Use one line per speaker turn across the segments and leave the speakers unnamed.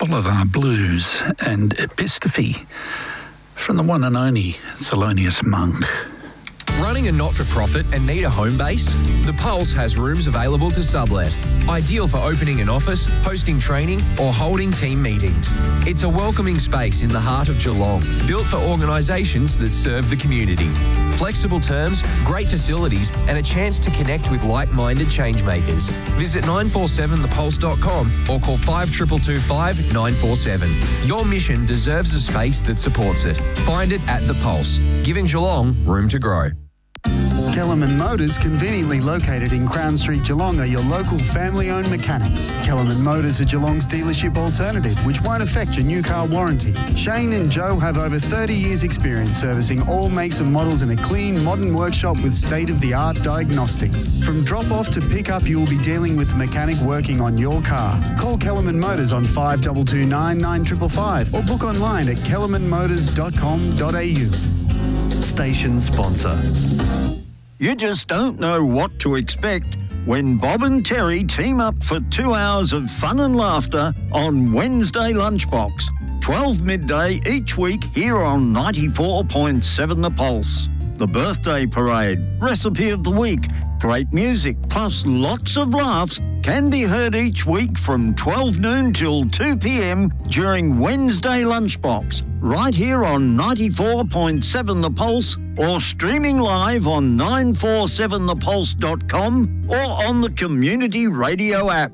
Bolivar Blues and Epistrophe from the one and only Thelonious Monk.
Running a not-for-profit and need a home base? The Pulse has rooms available to sublet. Ideal for opening an office, hosting training or holding team meetings. It's a welcoming space in the heart of Geelong, built for organisations that serve the community. Flexible terms, great facilities and a chance to connect with like-minded changemakers. Visit 947thepulse.com or call 5225 947. Your mission deserves a space that supports it. Find it at The Pulse, giving Geelong room to grow.
Kellerman Motors, conveniently located in Crown Street, Geelong, are your local family-owned mechanics. Kellerman Motors are Geelong's dealership alternative, which won't affect your new car warranty. Shane and Joe have over 30 years' experience servicing all makes and models in a clean, modern workshop with state-of-the-art diagnostics. From drop-off to pick-up, you will be dealing with the mechanic working on your car. Call Kellerman Motors on 5229 9555 or book online at kellermanmotors.com.au. Station sponsor.
You just don't know what to expect when Bob and Terry team up for 2 hours of fun and laughter on Wednesday Lunchbox, 12 midday each week here on 94.7 The Pulse. The birthday parade, recipe of the week, great music, plus lots of laughs can be heard each week from 12 noon till 2 p.m. during Wednesday Lunchbox, right here on 94.7 The Pulse or streaming live on 947thepulse.com or on the Community Radio app.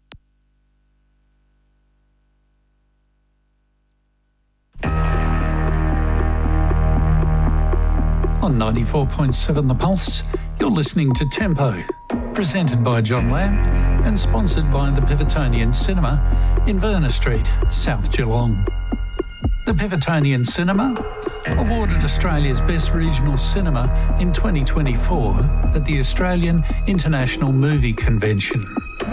On 94.7 The Pulse, you're listening to Tempo, presented by John Lamb and sponsored by the Pivotonian Cinema in Verna Street, South Geelong. The Pivotonian Cinema, awarded Australia's Best Regional Cinema in 2024 at the Australian International Movie Convention.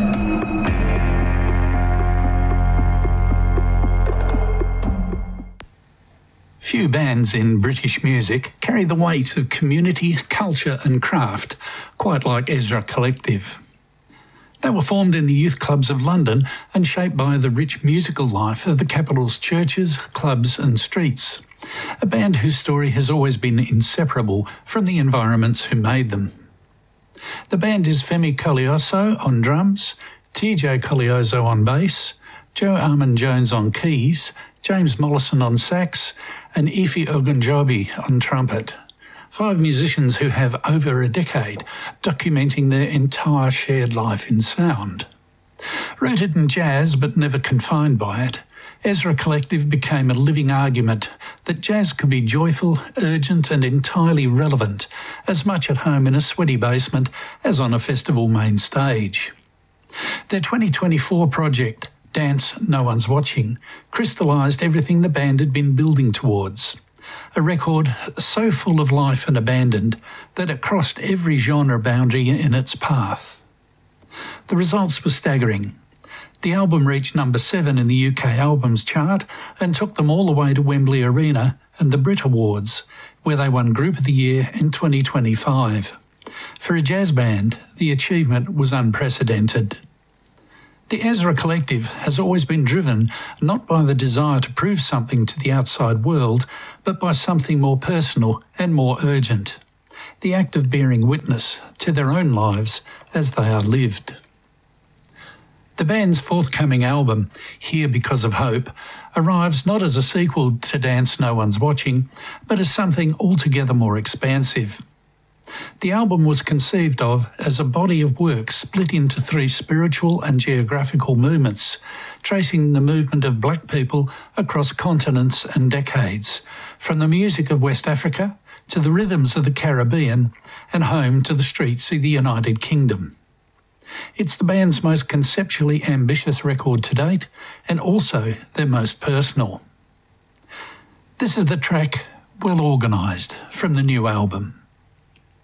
Few bands in British music carry the weight of community, culture and craft, quite like Ezra Collective. They were formed in the youth clubs of London and shaped by the rich musical life of the capital's churches, clubs and streets. A band whose story has always been inseparable from the environments who made them. The band is Femi Colioso on drums, TJ Colioso on bass, Joe Armon-Jones on keys, James Mollison on sax and Ife Ogunjobi on trumpet. 5 musicians who have over a decade documenting their entire shared life in sound. Rooted in jazz but never confined by it, Ezra Collective became a living argument that jazz could be joyful, urgent and entirely relevant, as much at home in a sweaty basement as on a festival main stage. Their 2024 project, Dance No One's Watching, crystallised everything the band had been building towards. A record so full of life and abandoned that it crossed every genre boundary in its path. The results were staggering. The album reached number 7 in the UK Albums Chart and took them all the way to Wembley Arena and the Brit Awards, where they won Group of the Year in 2025. For a jazz band, the achievement was unprecedented. The Ezra Collective has always been driven not by the desire to prove something to the outside world, but by something more personal and more urgent, the act of bearing witness to their own lives as they are lived. The band's forthcoming album, Here Because of Hope, arrives not as a sequel to Dance No One's Watching, but as something altogether more expansive. The album was conceived of as a body of work split into 3 spiritual and geographical movements, tracing the movement of black people across continents and decades, from the music of West Africa to the rhythms of the Caribbean and home to the streets of the United Kingdom. It's the band's most conceptually ambitious record to date and also their most personal. This is the track Well Organised from the new album.